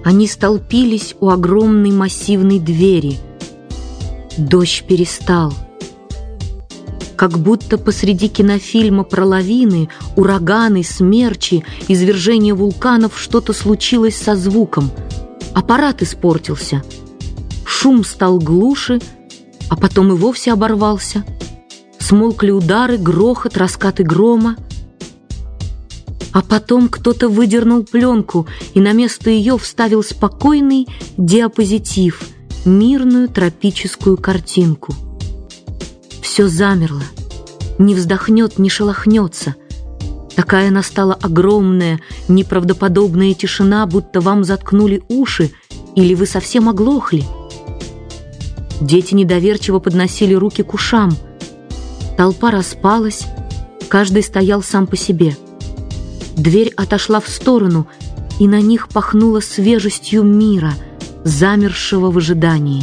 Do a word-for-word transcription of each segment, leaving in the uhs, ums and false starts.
Они столпились у огромной массивной двери. Дождь перестал. Как будто посреди кинофильма про лавины, ураганы, смерчи, извержения вулканов что-то случилось со звуком. Аппарат испортился. Шум стал глуше, а потом и вовсе оборвался. Смолкли удары, грохот, раскаты грома. А потом кто-то выдернул пленку и на место ее вставил спокойный диапозитив, мирную тропическую картинку. Все замерло, не вздохнет, не шелохнется. Такая настала огромная, неправдоподобная тишина, будто вам заткнули уши или вы совсем оглохли. Дети недоверчиво подносили руки к ушам. Толпа распалась, каждый стоял сам по себе. Дверь отошла в сторону, и на них пахнуло свежестью мира, замершего в ожидании.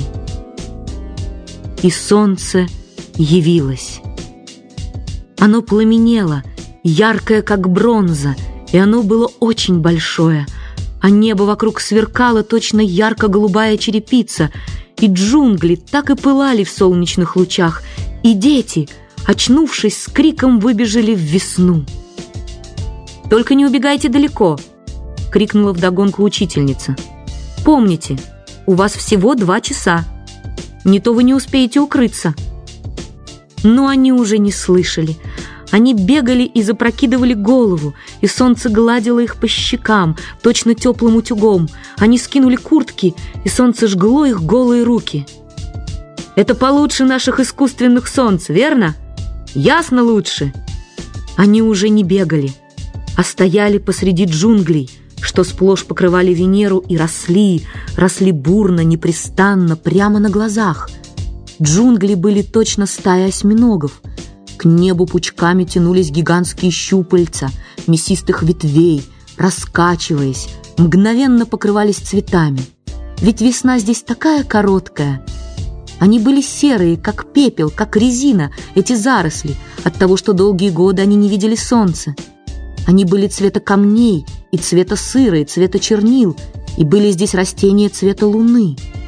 И солнце явилось. Оно пламенело, яркое, как бронза, и оно было очень большое, а небо вокруг сверкало точно ярко-голубая черепица, и джунгли так и пылали в солнечных лучах, и дети, очнувшись, с криком выбежали в весну. «Только не убегайте далеко!» — крикнула вдогонку учительница. «Помните, у вас всего два часа. Не то вы не успеете укрыться». Но они уже не слышали. Они бегали и запрокидывали голову, и солнце гладило их по щекам, точно теплым утюгом. Они скинули куртки, и солнце жгло их голые руки. «Это получше наших искусственных солнц, верно? Ясно лучше!» Они уже не бегали, а стояли посреди джунглей, что сплошь покрывали Венеру, и росли, росли бурно, непрестанно, прямо на глазах. Джунгли были точно стая осьминогов. К небу пучками тянулись гигантские щупальца мясистых ветвей, раскачиваясь, мгновенно покрывались цветами. Ведь весна здесь такая короткая. Они были серые, как пепел, как резина, эти заросли, от того, что долгие годы они не видели солнца. Они были цвета камней, и цвета сыра, и цвета чернил, и были здесь растения цвета луны.